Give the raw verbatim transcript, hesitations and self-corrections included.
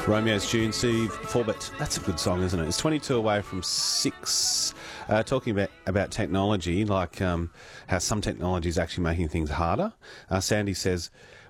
Romeo's Tune, Steve Forbett. That's a good song, isn't it? It's twenty-two away from six. Uh, talking about, about technology, like um, how some technology is actually making things harder. Uh, Sandy says,